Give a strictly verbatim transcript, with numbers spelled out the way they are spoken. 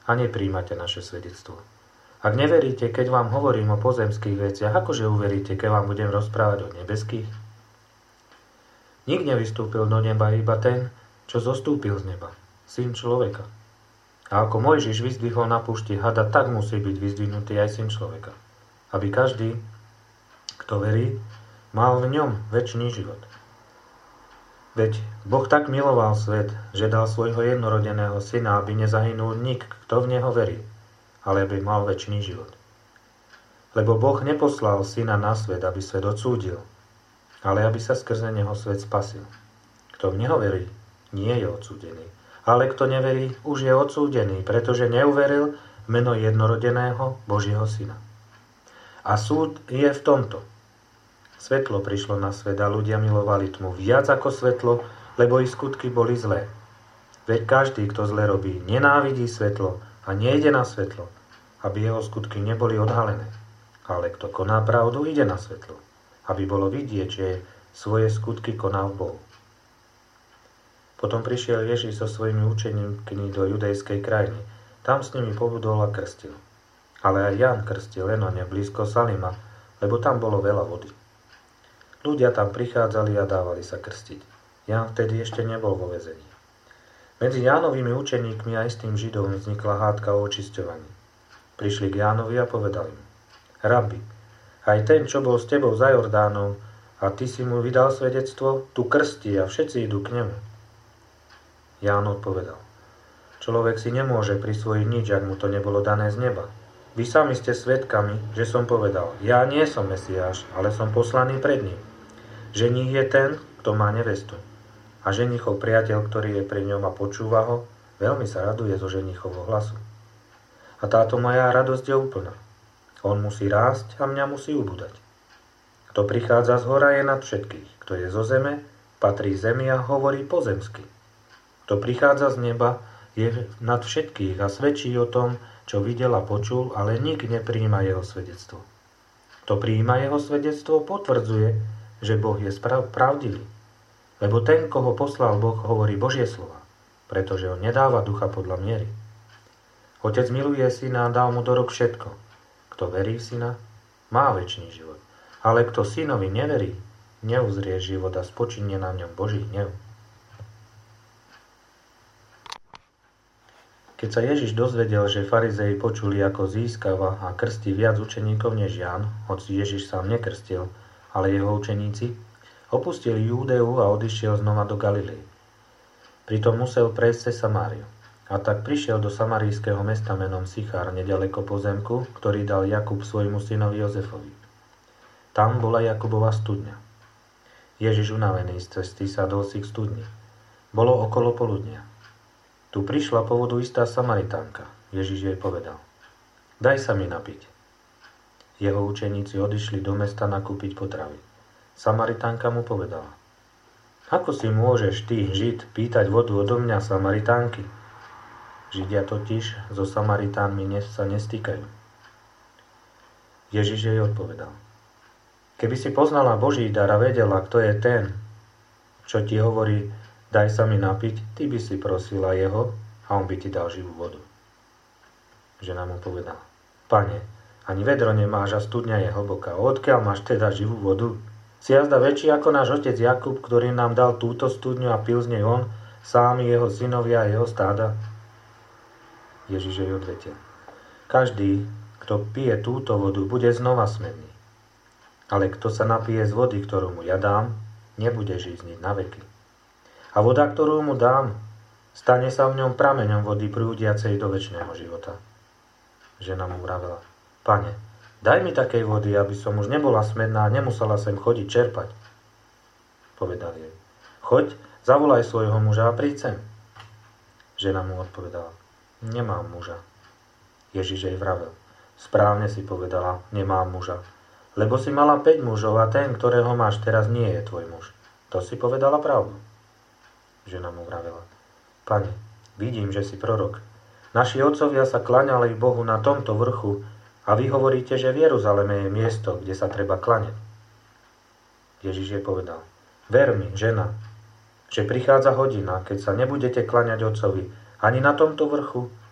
a nepríjmate naše svedectvo. Ak neveríte, keď vám hovorím o pozemských veciach, akože uveríte, keď vám budem rozprávať o nebeských? Nik nevystúpil do neba, iba ten, čo zostúpil z neba, Syn človeka. A ako Mojžiš vyzdvihol na púšti hada, tak musí byť vyzdvihnutý aj Syn človeka. Aby každý, kto verí, mal v ňom večný život. Veď Boh tak miloval svet, že dal svojho jednorodeného syna, aby nezahynul nik, kto v neho verí, ale aby mal večný život. Lebo Boh neposlal syna na svet, aby svet odsúdil, ale aby sa skrze neho svet spasil. Kto v neho verí, nie je odsúdený. Ale kto neverí, už je odsúdený, pretože neuveril v meno jednorodeného Božieho syna. A súd je v tomto. Svetlo prišlo na svet a ľudia milovali tmu viac ako svetlo, lebo ich skutky boli zlé. Veď každý, kto zle robí, nenávidí svetlo a nejde na svetlo, aby jeho skutky neboli odhalené. Ale kto koná pravdu, ide na svetlo, aby bolo vidieť, že svoje skutky koná v Bohu. Potom prišiel Ježiš so svojimi učeníkmi do judejskej krajiny. Tam s nimi pobudol a krstil. Ale aj Ján krstil Enone blízko Salima, lebo tam bolo veľa vody. Ľudia tam prichádzali a dávali sa krstiť. Ján vtedy ešte nebol vo väzení. Medzi Jánovými učeníkmi aj s tým Židom vznikla hádka o očisťovaní. Prišli k Jánovi a povedali mu: Rabi, aj ten, čo bol s tebou za Jordánom, a ty si mu vydal svedectvo, tu krstí a všetci idú k nemu. Ján odpovedal: Človek si nemôže prisvojiť nič, ak mu to nebolo dané z neba. Vy sami ste svedkami, že som povedal: Ja nie som Mesiáš, ale som poslaný pred ním. Ženích je ten, kto má nevestu. A ženichov priateľ, ktorý je pri ňom a počúva ho, veľmi sa raduje zo ženichovho hlasu. A táto moja radosť je úplná. On musí rásť a mňa musí ubúdať. Kto prichádza z hora, je nad všetkých. Kto je zo zeme, patrí zemi a hovorí pozemsky. Kto prichádza z neba, je nad všetkých a svedčí o tom, čo videl a počul, ale nik neprijíma jeho svedectvo. Kto prijíma jeho svedectvo, potvrdzuje, že Boh je sprav- pravdivý. Lebo ten, koho poslal Boh, hovorí Božie slova, pretože on nedáva ducha podľa miery. Otec miluje syna a dal mu do rúk všetko. Kto verí v syna, má večný život. Ale kto synovi neverí, neuzrie život a spočinie na ňom Boží hnev. Keď sa Ježiš dozvedel, že farizei počuli, ako získava a krstí viac učeníkov než Ján, hoci Ježiš sám nekrstil, ale jeho učeníci, opustil Júdeu a odišiel znova do Galilei. Pritom musel prejsť cez Samáriu. A tak prišiel do samarijského mesta menom Sichár, nedaleko pozemku, ktorý dal Jakub svojmu synovi Jozefovi. Tam bola Jakubova studňa. Ježiš unavený z cesty sadol si k studni. Bolo okolo poludnia. Tu prišla po vodu istá Samaritánka. Ježiš jej povedal: Daj sa mi napiť. Jeho učeníci odišli do mesta nakúpiť potravy. Samaritánka mu povedala: Ako si môžeš ty, Žid, pýtať vodu odo mňa, Samaritánky? Židia totiž so Samaritánmi sa nestýkajú. Ježiš jej odpovedal: Keby si poznala Boží dar a vedela, kto je ten, čo ti hovorí, daj sa mi napiť, ty by si prosila jeho a on by ti dal živú vodu. Žena mu povedala: Pane, ani vedro nemáš a studňa je hlboká. Odkiaľ máš teda živú vodu? Si jazda väčší ako náš otec Jakub, ktorý nám dal túto studňu a pil z nej on, sám jeho synovia a jeho stáda? Ježiš jej odvetil: Každý, kto pije túto vodu, bude znova smedný. Ale kto sa napije z vody, ktorú mu ja dám, nebude žízniť na veky. A voda, ktorú mu dám, stane sa v ňom prameňom vody prúdiacej do večného života. Žena mu vravela: Pane, daj mi takej vody, aby som už nebola smedná a nemusela sem chodiť čerpať. Povedal jej: Choď, zavolaj svojho muža a príď sem. Žena mu odpovedala: Nemám muža. Ježiš jej vravel: Správne si povedala, nemám muža. Lebo si mala päť mužov a ten, ktorého máš teraz, nie je tvoj muž. To si povedala pravdu. Žena mu vravela: Pane, vidím, že si prorok. Naši otcovia sa klaňali Bohu na tomto vrchu a vy hovoríte, že v Jeruzaleme je miesto, kde sa treba klaňať. Ježiš jej povedal: Ver mi, žena, že prichádza hodina, keď sa nebudete klaňať otcovi ani na tomto vrchu,